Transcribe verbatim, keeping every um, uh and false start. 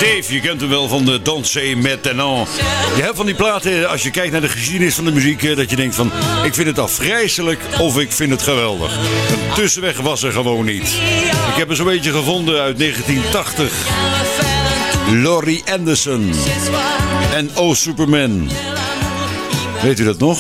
Dave, je kent hem wel van de Danser Maintenant. Je hebt van die platen, als je kijkt naar de geschiedenis van de muziek, dat je denkt van, ik vind het afgrijselijk of ik vind het geweldig. Een tussenweg was er gewoon niet. Ik heb er zo'n beetje gevonden uit negentien tachtig. Laurie Anderson en Oh Superman. Weet u dat nog?